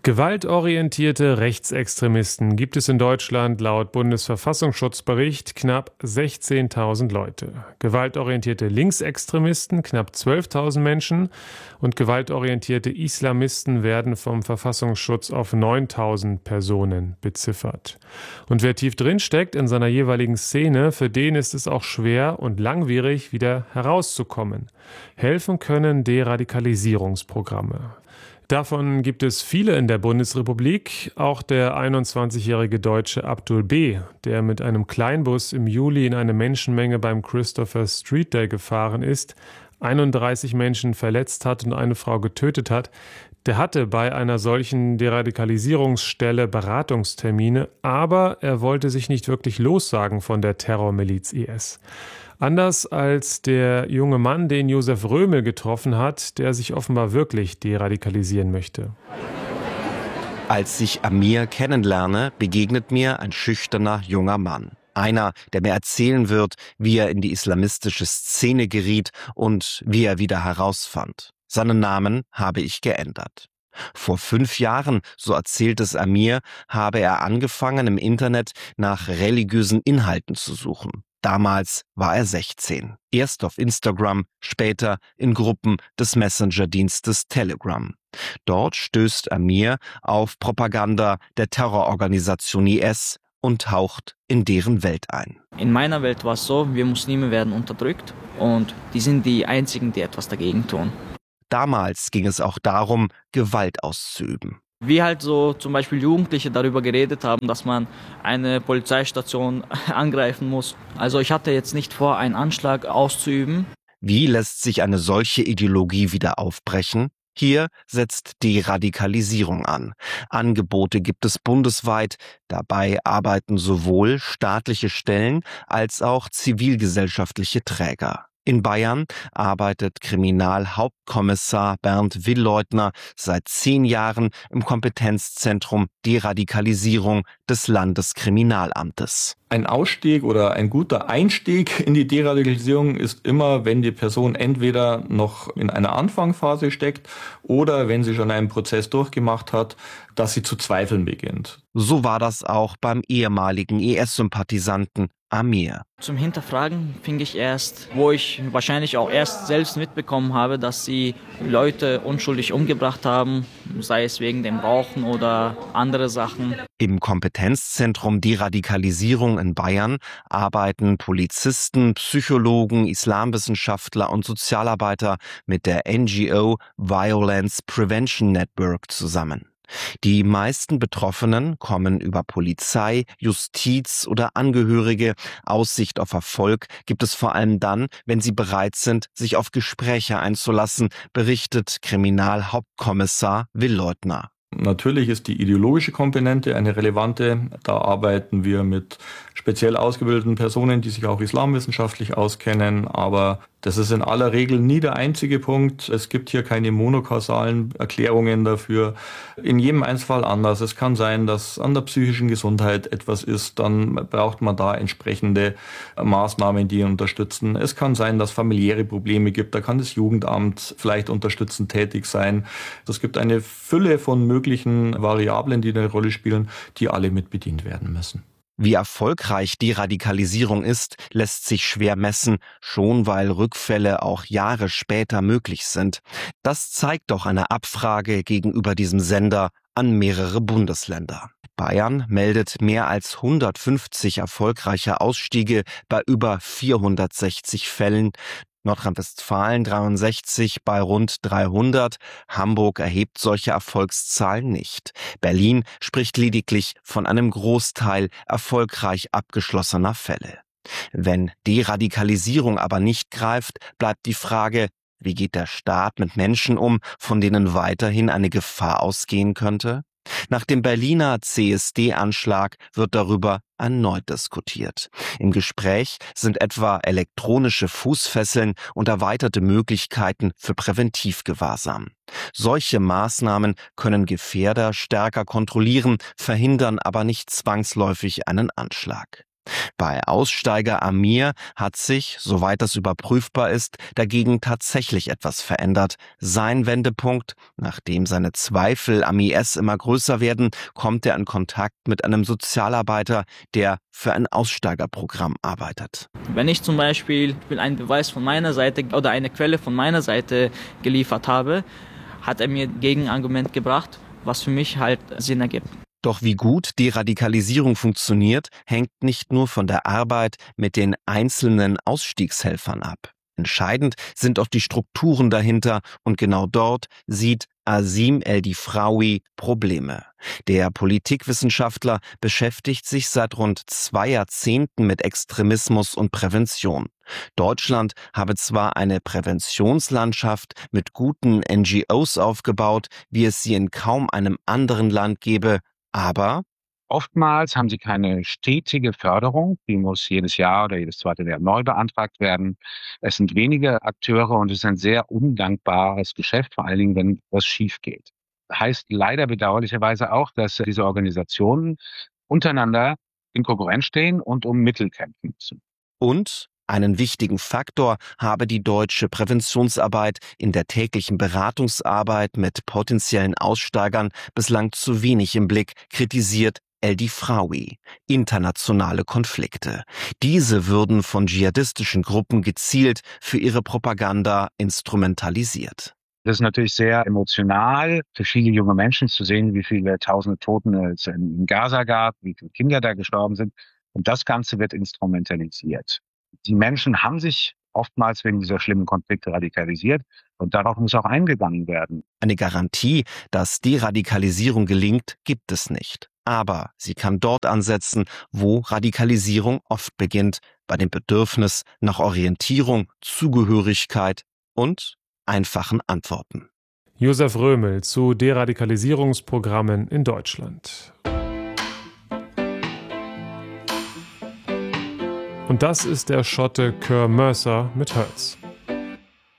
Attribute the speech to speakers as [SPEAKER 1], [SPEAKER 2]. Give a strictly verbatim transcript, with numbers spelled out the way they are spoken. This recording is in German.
[SPEAKER 1] Gewaltorientierte Rechtsextremisten gibt es in Deutschland laut Bundesverfassungsschutzbericht knapp sechzehntausend Leute. Gewaltorientierte Linksextremisten knapp zwölftausend Menschen und gewaltorientierte Islamisten werden vom Verfassungsschutz auf neuntausend Personen beziffert. Und wer tief drin steckt in seiner jeweiligen Szene, für den ist es auch schwer und langwierig, wieder herauszukommen. Helfen können Deradikalisierungsprogramme. Davon gibt es viele in der Bundesrepublik. Auch der einundzwanzigjährige Deutsche Abdul B., der mit einem Kleinbus im Juli in eine Menschenmenge beim Christopher Street Day gefahren ist, einunddreißig Menschen verletzt hat und eine Frau getötet hat, der hatte bei einer solchen Deradikalisierungsstelle Beratungstermine, aber er wollte sich nicht wirklich lossagen von der Terrormiliz I S. Anders als der junge Mann, den Josef Römel getroffen hat, der sich offenbar wirklich deradikalisieren möchte.
[SPEAKER 2] Als ich Amir kennenlerne, begegnet mir ein schüchterner junger Mann. Einer, der mir erzählen wird, wie er in die islamistische Szene geriet und wie er wieder herausfand. Seinen Namen habe ich geändert. Vor fünf Jahren, so erzählt es Amir, habe er angefangen, im Internet nach religiösen Inhalten zu suchen. Damals war er sechzehn. Erst auf Instagram, später in Gruppen des Messenger-Dienstes Telegram. Dort stößt Amir auf Propaganda der Terrororganisation I S und taucht in deren Welt ein.
[SPEAKER 3] In meiner Welt war es so, wir Muslime werden unterdrückt und die sind die Einzigen, die etwas dagegen tun.
[SPEAKER 2] Damals ging es auch darum, Gewalt auszuüben.
[SPEAKER 3] Wie halt so zum Beispiel Jugendliche darüber geredet haben, dass man eine Polizeistation angreifen muss. Also ich hatte jetzt nicht vor, einen Anschlag auszuüben.
[SPEAKER 2] Wie lässt sich eine solche Ideologie wieder aufbrechen? Hier setzt die Radikalisierung an. Angebote gibt es bundesweit. Dabei arbeiten sowohl staatliche Stellen als auch zivilgesellschaftliche Träger. In Bayern arbeitet Kriminalhauptkommissar Bernd Willeutner seit zehn Jahren im Kompetenzzentrum Deradikalisierung des Landeskriminalamtes.
[SPEAKER 4] Ein Ausstieg oder ein guter Einstieg in die Deradikalisierung ist immer, wenn die Person entweder noch in einer Anfangsphase steckt oder wenn sie schon einen Prozess durchgemacht hat, dass sie zu zweifeln beginnt.
[SPEAKER 2] So war das auch beim ehemaligen I S-Sympathisanten Amir.
[SPEAKER 3] Zum Hinterfragen fing ich erst, wo ich wahrscheinlich auch erst selbst mitbekommen habe, dass sie Leute unschuldig umgebracht haben, sei es wegen dem Rauchen oder andere Sachen.
[SPEAKER 2] Im Kompetenzzentrum Deradikalisierung in Bayern arbeiten Polizisten, Psychologen, Islamwissenschaftler und Sozialarbeiter mit der N G O Violence Prevention Network zusammen. Die meisten Betroffenen kommen über Polizei, Justiz oder Angehörige. Aussicht auf Erfolg gibt es vor allem dann, wenn sie bereit sind, sich auf Gespräche einzulassen, berichtet Kriminalhauptkommissar Willeutner.
[SPEAKER 4] Natürlich ist die ideologische Komponente eine relevante. Da arbeiten wir mit speziell ausgebildeten Personen, die sich auch islamwissenschaftlich auskennen. Aber das ist in aller Regel nie der einzige Punkt. Es gibt hier keine monokausalen Erklärungen dafür. In jedem Einzelfall anders. Es kann sein, dass an der psychischen Gesundheit etwas ist. Dann braucht man da entsprechende Maßnahmen, die unterstützen. Es kann sein, dass familiäre Probleme gibt. Da kann das Jugendamt vielleicht unterstützend tätig sein. Es gibt eine Fülle von möglichen Variablen, die eine Rolle spielen, die alle mit bedient werden müssen.
[SPEAKER 2] Wie erfolgreich die Radikalisierung ist, lässt sich schwer messen, schon weil Rückfälle auch Jahre später möglich sind. Das zeigt doch eine Abfrage gegenüber diesem Sender an mehrere Bundesländer. Bayern meldet mehr als hundertfünfzig erfolgreiche Ausstiege bei über vierhundertsechzig Fällen. Nordrhein-Westfalen dreiundsechzig bei rund dreihundert. Hamburg erhebt solche Erfolgszahlen nicht. Berlin spricht lediglich von einem Großteil erfolgreich abgeschlossener Fälle. Wenn Deradikalisierung aber nicht greift, bleibt die Frage, wie geht der Staat mit Menschen um, von denen weiterhin eine Gefahr ausgehen könnte? Nach dem Berliner C S D-Anschlag wird darüber erneut diskutiert. Im Gespräch sind etwa elektronische Fußfesseln und erweiterte Möglichkeiten für Präventivgewahrsam. Solche Maßnahmen können Gefährder stärker kontrollieren, verhindern aber nicht zwangsläufig einen Anschlag. Bei Aussteiger Amir hat sich, soweit das überprüfbar ist, dagegen tatsächlich etwas verändert. Sein Wendepunkt: Nachdem seine Zweifel am I S immer größer werden, kommt er in Kontakt mit einem Sozialarbeiter, der für ein Aussteigerprogramm arbeitet.
[SPEAKER 3] Wenn ich zum Beispiel einen Beweis von meiner Seite oder eine Quelle von meiner Seite geliefert habe, hat er mir Gegenargument gebracht, was für mich halt Sinn ergibt.
[SPEAKER 2] Doch wie gut die Radikalisierung funktioniert, hängt nicht nur von der Arbeit mit den einzelnen Ausstiegshelfern ab. Entscheidend sind auch die Strukturen dahinter, und genau dort sieht Azim El-Difraoui Probleme. Der Politikwissenschaftler beschäftigt sich seit rund zwei Jahrzehnten mit Extremismus und Prävention. Deutschland habe zwar eine Präventionslandschaft mit guten N G Os aufgebaut, wie es sie in kaum einem anderen Land gebe, aber
[SPEAKER 5] oftmals haben sie keine stetige Förderung, die muss jedes Jahr oder jedes zweite Jahr neu beantragt werden. Es sind wenige Akteure und es ist ein sehr undankbares Geschäft, vor allen Dingen, wenn was schief geht. Heißt leider bedauerlicherweise auch, dass diese Organisationen untereinander in Konkurrenz stehen und um Mittel kämpfen müssen.
[SPEAKER 2] Und einen wichtigen Faktor habe die deutsche Präventionsarbeit in der täglichen Beratungsarbeit mit potenziellen Aussteigern bislang zu wenig im Blick, kritisiert El-Difraoui. Internationale Konflikte. Diese würden von dschihadistischen Gruppen gezielt für ihre Propaganda instrumentalisiert.
[SPEAKER 5] Das ist natürlich sehr emotional für viele junge Menschen zu sehen, wie viele tausende Toten es in Gaza gab, wie viele Kinder da gestorben sind. Und das Ganze wird instrumentalisiert. Die Menschen haben sich oftmals wegen dieser schlimmen Konflikte radikalisiert und darauf muss auch eingegangen werden.
[SPEAKER 2] Eine Garantie, dass Deradikalisierung gelingt, gibt es nicht. Aber sie kann dort ansetzen, wo Radikalisierung oft beginnt, bei dem Bedürfnis nach Orientierung, Zugehörigkeit und einfachen Antworten.
[SPEAKER 1] Josef Römel zu Deradikalisierungsprogrammen in Deutschland. Und das ist der Schotte Kerr Mercer mit Hertz.